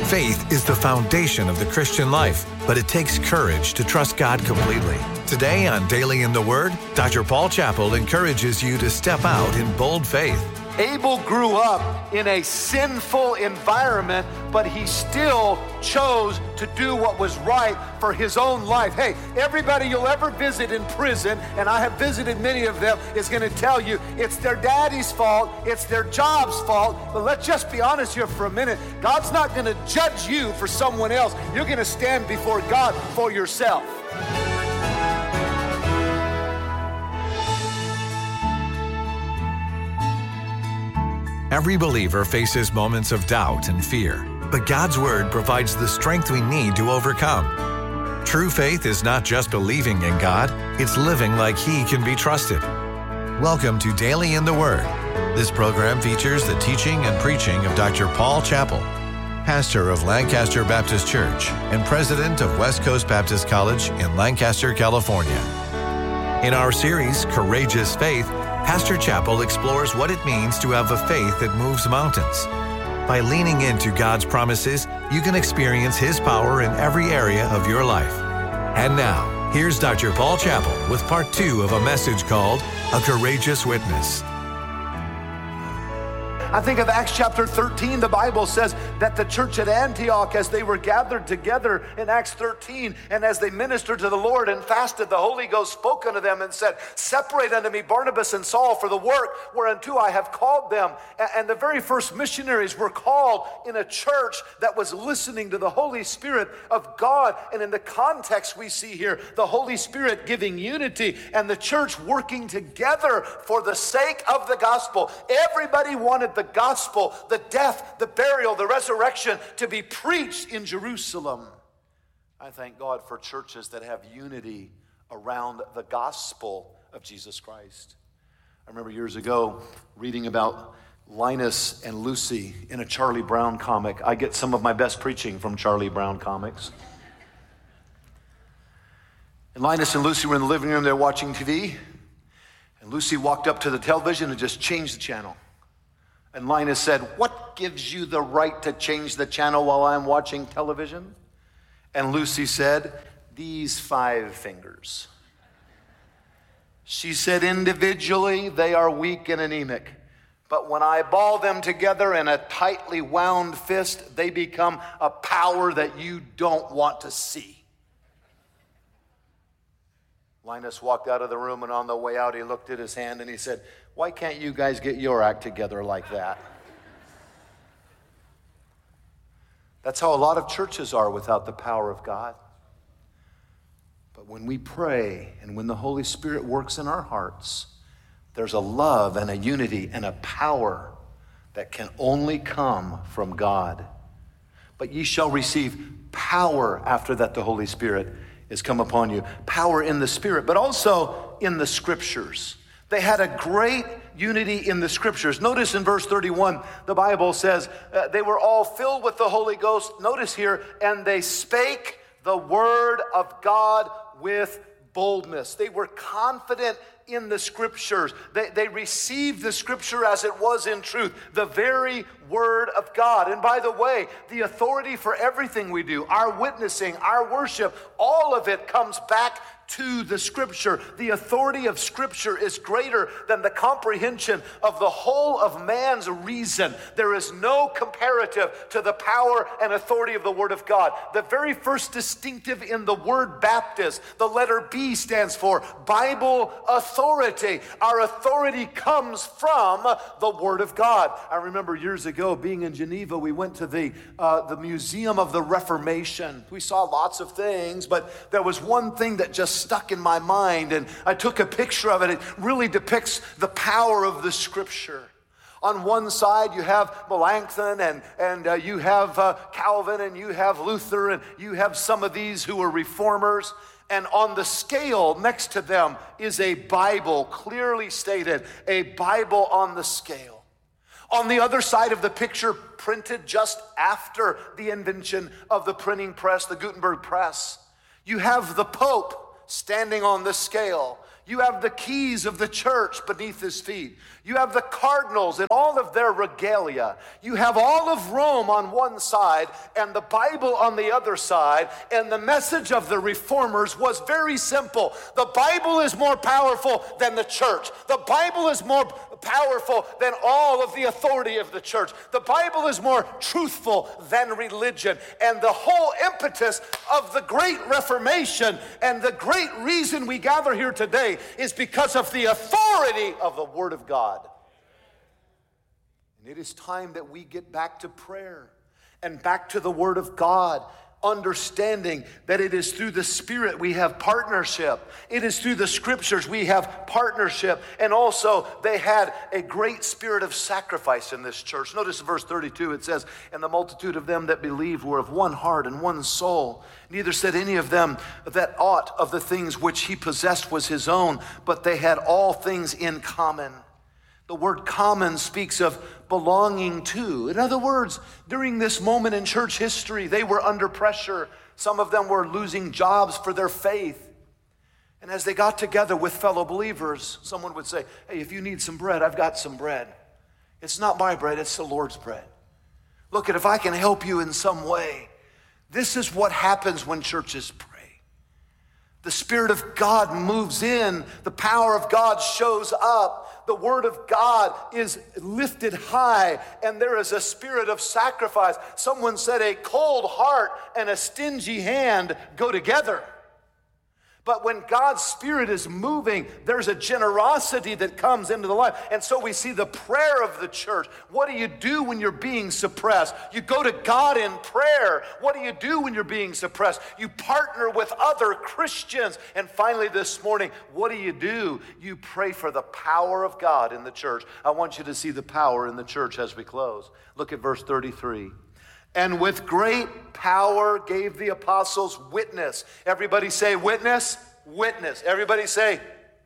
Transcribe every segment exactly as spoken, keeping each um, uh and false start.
Faith is the foundation of the Christian life, but it takes courage to trust God completely. Today on Daily in the Word, Doctor Paul Chappell encourages you to step out in bold faith. Abel grew up in a sinful environment, but he still chose to do what was right for his own life. Hey, everybody you'll ever visit in prison, and I have visited many of them, is going to tell you it's their daddy's fault, it's their job's fault. But let's just be honest here for a minute. God's not going to judge you for someone else. You're going to stand before God for yourself. Every believer faces moments of doubt and fear, but God's Word provides the strength we need to overcome. True faith is not just believing in God, it's living like He can be trusted. Welcome to Daily in the Word. This program features the teaching and preaching of Doctor Paul Chappell, pastor of Lancaster Baptist Church and president of West Coast Baptist College in Lancaster, California. In our series, Courageous Faith, Pastor Chappell explores what it means to have a faith that moves mountains. By leaning into God's promises, you can experience His power in every area of your life. And now, here's Doctor Paul Chappell with part two of a message called A Courageous Witness. I think of Acts chapter thirteen. The Bible says that the church at Antioch, as they were gathered together in Acts thirteen, and as they ministered to the Lord and fasted, the Holy Ghost spoke unto them and said, "Separate unto me Barnabas and Saul for the work whereunto I have called them." And the very first missionaries were called in a church that was listening to the Holy Spirit of God. And in the context we see here, the Holy Spirit giving unity and the church working together for the sake of the gospel. Everybody wanted the gospel, the death, the burial, the resurrection to be preached in Jerusalem. I thank God for churches that have unity around the gospel of Jesus Christ. I remember years ago reading about Linus and Lucy in a Charlie Brown comic. I get some of my best preaching from Charlie Brown comics. And Linus and Lucy were in the living room, they're watching T V, and Lucy walked up to the television and just changed the channel. And Linus said, "What gives you the right to change the channel while I'm watching television?" And Lucy said, "These five fingers." She said, "Individually, they are weak and anemic. But when I ball them together in a tightly wound fist, they become a power that you don't want to see." Linus walked out of the room, and on the way out, he looked at his hand and he said, "Why can't you guys get your act together like that?" That's how a lot of churches are without the power of God. But when we pray and when the Holy Spirit works in our hearts, there's a love and a unity and a power that can only come from God. But ye shall receive power after that the Holy Spirit is come upon you. Power in the Spirit, but also in the Scriptures. They had a great unity in the Scriptures. Notice in verse thirty-one, the Bible says uh, they were all filled with the Holy Ghost. Notice here, and they spake the word of God with boldness. They were confident in the Scriptures. They, they received the Scripture as it was in truth, the very word of God. And by the way, the authority for everything we do, our witnessing, our worship, all of it comes back to the Scripture. The authority of Scripture is greater than the comprehension of the whole of man's reason. There is no comparative to the power and authority of the Word of God. The very first distinctive in the word Baptist, the letter B stands for Bible authority. Our authority comes from the Word of God. I remember years ago being in Geneva, we went to the, uh, the Museum of the Reformation. We saw lots of things, but there was one thing that just stuck in my mind, and I took a picture of it. It really depicts the power of the Scripture. On one side, you have Melanchthon, and, and uh, you have uh, Calvin, and you have Luther, and you have some of these who were reformers. And on the scale next to them is a Bible, clearly stated, a Bible on the scale. On the other side of the picture, printed just after the invention of the printing press, the Gutenberg press, you have the Pope standing on the scale. You have the keys of the church beneath his feet. You have the cardinals and all of their regalia. You have all of Rome on one side and the Bible on the other side. And the message of the reformers was very simple. The Bible is more powerful than the church. The Bible is more powerful than all of the authority of the church. The Bible is more truthful than religion. And the whole impetus of the Great Reformation and the great reason we gather here today is because of the authority of the Word of God. And it is time that we get back to prayer and back to the Word of God, understanding that it is through the Spirit we have partnership. It is through the Scriptures we have partnership. And also, they had a great spirit of sacrifice in this church. Notice in verse thirty-two, it says, "And the multitude of them that believed were of one heart and one soul. Neither said any of them that aught of the things which he possessed was his own, but they had all things in common." The word common speaks of belonging to. In other words, during this moment in church history, they were under pressure. Some of them were losing jobs for their faith. And as they got together with fellow believers, someone would say, "Hey, if you need some bread, I've got some bread. It's not my bread, it's the Lord's bread. Look, at if I can help you in some way." This is what happens when churches pray. The Spirit of God moves in. The power of God shows up. The Word of God is lifted high, and there is a spirit of sacrifice. Someone said a cold heart and a stingy hand go together. But when God's Spirit is moving, there's a generosity that comes into the life. And so we see the prayer of the church. What do you do when you're being suppressed? You go to God in prayer. What do you do when you're being suppressed? You partner with other Christians. And finally this morning, what do you do? You pray for the power of God in the church. I want you to see the power in the church as we close. Look at verse thirty-three. "And with great power gave the apostles witness." Everybody say witness, witness. Everybody say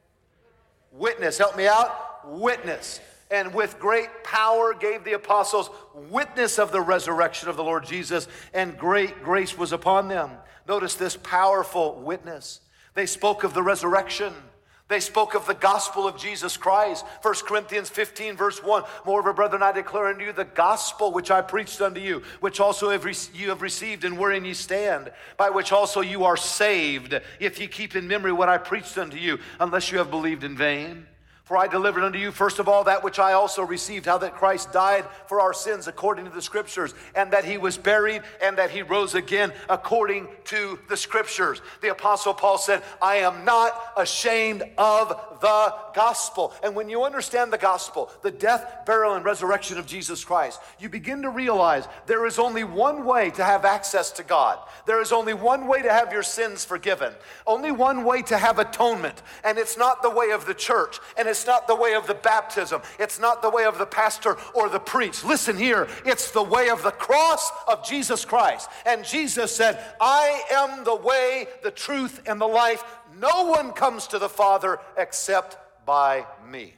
witness. Help me out. Witness. "And with great power gave the apostles witness of the resurrection of the Lord Jesus, and great grace was upon them." Notice this powerful witness. They spoke of the resurrection. They spoke of the gospel of Jesus Christ. First Corinthians fifteen, verse one. "Moreover, brethren, I declare unto you the gospel which I preached unto you, which also have re- you have received, and wherein ye stand, by which also you are saved, if ye keep in memory what I preached unto you, unless you have believed in vain. For I delivered unto you first of all that which I also received, how that Christ died for our sins according to the Scriptures, and that he was buried, and that he rose again according to the Scriptures." The Apostle Paul said, "I am not ashamed of the gospel." And when you understand the gospel, the death, burial, and resurrection of Jesus Christ, you begin to realize there is only one way to have access to God. There is only one way to have your sins forgiven. Only one way to have atonement. And it's not the way of the church. And it's It's not the way of the baptism. It's not the way of the pastor or the priest. Listen here, it's the way of the cross of Jesus Christ. And Jesus said, "I am the way, the truth, and the life. No one comes to the Father except by me."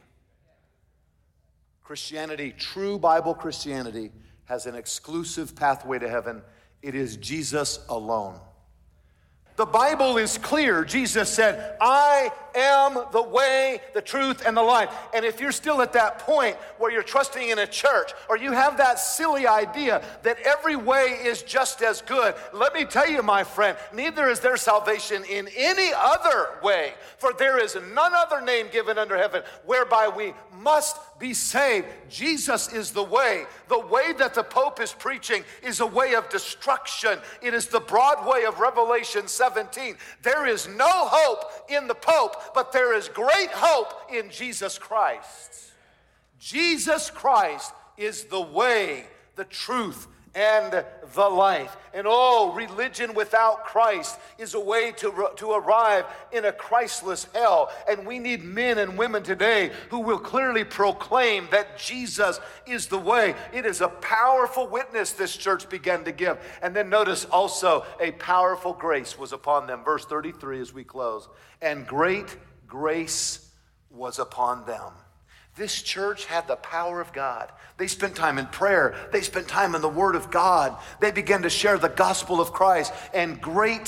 Christianity, true Bible Christianity, has an exclusive pathway to heaven. It is Jesus alone. The Bible is clear. Jesus said, "I am the way, the truth, and the life." And if you're still at that point where you're trusting in a church, or you have that silly idea that every way is just as good, let me tell you, my friend, neither is there salvation in any other way. For there is none other name given under heaven whereby we must be saved. Jesus is the way. The way that the Pope is preaching is a way of destruction. It is the broad way of Revelation seventeen. There is no hope in the Pope, but there is great hope in Jesus Christ. Jesus Christ is the way, the truth, and the life. And oh, religion without Christ is a way to, to arrive in a Christless hell. And we need men and women today who will clearly proclaim that Jesus is the way. It is a powerful witness this church began to give. And then notice also a powerful grace was upon them. Verse thirty-three as we close. "And great grace was upon them." This church had the power of God. They spent time in prayer. They spent time in the Word of God. They began to share the gospel of Christ, and great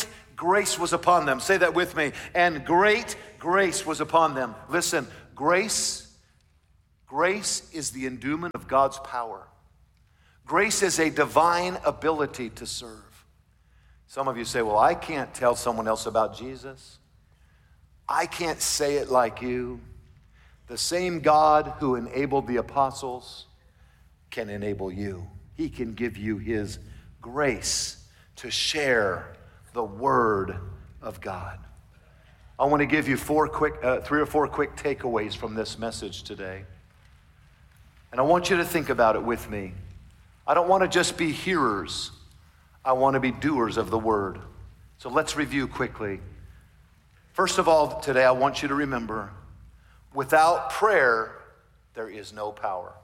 grace was upon them. Say that with me. And great grace was upon them. Listen, grace, grace is the endowment of God's power. Grace is a divine ability to serve. Some of you say, well, I can't tell someone else about Jesus. I can't say it like you. The same God who enabled the apostles can enable you. He can give you his grace to share the word of God. I want to give you four quick, uh, three or four quick takeaways from this message today. And I want you to think about it with me. I don't want to just be hearers. I want to be doers of the word. So let's review quickly. First of all, today I want you to remember, without prayer, there is no power.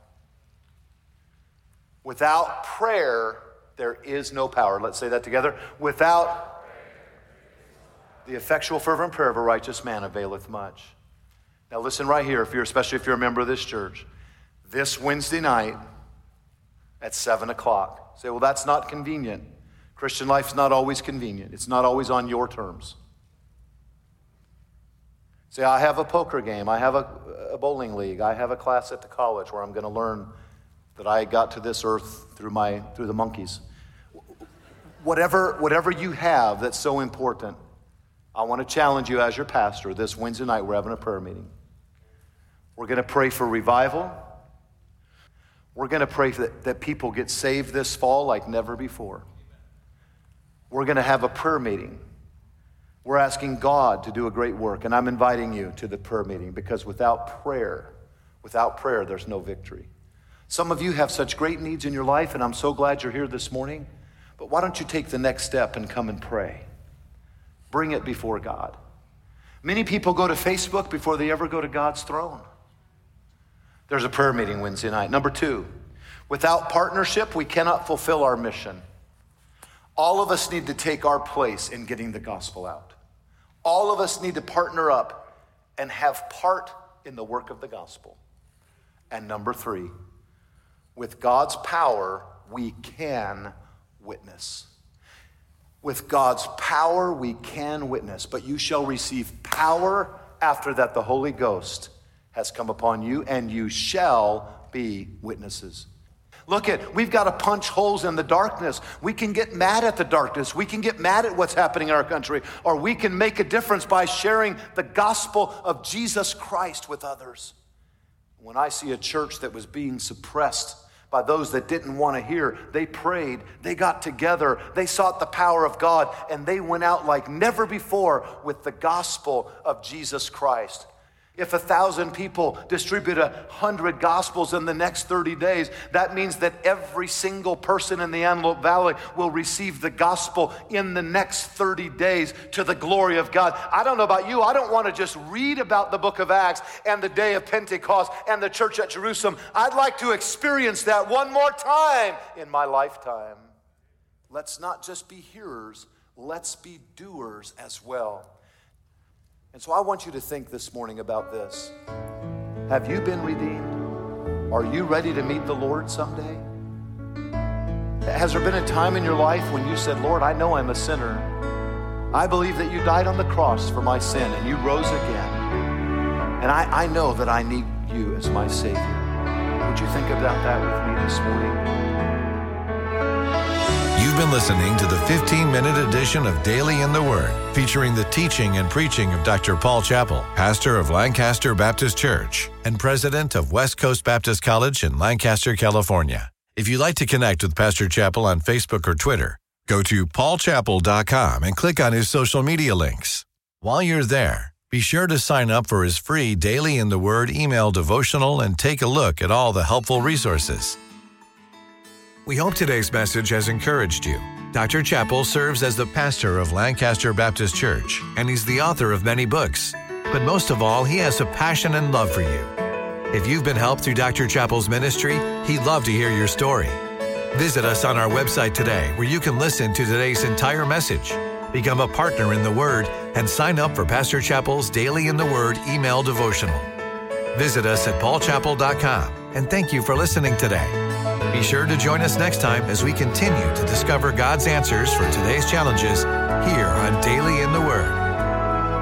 Without prayer, there is no power. Let's say that together. Without the effectual fervent prayer of a righteous man availeth much. Now listen right here, if you're, especially if you're a member of this church. This Wednesday night at seven o'clock. Say, well, that's not convenient. Christian life is not always convenient. It's not always on your terms. Say, I have a poker game. I have a, a bowling league. I have a class at the college where I'm going to learn that I got to this earth through my through the monkeys. Whatever, whatever you have that's so important, I want to challenge you as your pastor. This Wednesday night, we're having a prayer meeting. We're going to pray for revival. We're going to pray that, that people get saved this fall like never before. We're going to have a prayer meeting. We're asking God to do a great work, and I'm inviting you to the prayer meeting because without prayer, without prayer, there's no victory. Some of you have such great needs in your life, and I'm so glad you're here this morning, but why don't you take the next step and come and pray? Bring it before God. Many people go to Facebook before they ever go to God's throne. There's a prayer meeting Wednesday night. Number two, without partnership, we cannot fulfill our mission. All of us need to take our place in getting the gospel out. All of us need to partner up and have part in the work of the gospel. And number three, with God's power, we can witness. With God's power, we can witness, but you shall receive power after that the Holy Ghost has come upon you, and you shall be witnesses. Look at, we've got to punch holes in the darkness. We can get mad at the darkness. We can get mad at what's happening in our country, or we can make a difference by sharing the gospel of Jesus Christ with others. When I see a church that was being suppressed by those that didn't want to hear, they prayed, they got together, they sought the power of God, and they went out like never before with the gospel of Jesus Christ. If a thousand people distribute a hundred gospels in the next thirty days, that means that every single person in the Antelope Valley will receive the gospel in the next thirty days to the glory of God. I don't know about you. I don't want to just read about the book of Acts and the day of Pentecost and the church at Jerusalem. I'd like to experience that one more time in my lifetime. Let's not just be hearers. Let's be doers as well. And so I want you to think this morning about this. Have you been redeemed? Are you ready to meet the Lord someday? Has there been a time in your life when you said, Lord, I know I'm a sinner. I believe that you died on the cross for my sin and you rose again. And I, I know that I need you as my Savior. Would you think about that with me this morning? You've been listening to the fifteen-minute edition of Daily in the Word, featuring the teaching and preaching of Doctor Paul Chappell, pastor of Lancaster Baptist Church and president of West Coast Baptist College in Lancaster, California. If you'd like to connect with Pastor Chappell on Facebook or Twitter, go to paul chappell dot com and click on his social media links. While you're there, be sure to sign up for his free Daily in the Word email devotional and take a look at all the helpful resources. We hope today's message has encouraged you. Doctor Chappell serves as the pastor of Lancaster Baptist Church, and he's the author of many books. But most of all, he has a passion and love for you. If you've been helped through Doctor Chappell's ministry, he'd love to hear your story. Visit us on our website today, where you can listen to today's entire message, become a partner in the Word, and sign up for Pastor Chappell's Daily in the Word email devotional. Visit us at paul chappell dot com, and thank you for listening today. Be sure to join us next time as we continue to discover God's answers for today's challenges here on Daily in the Word.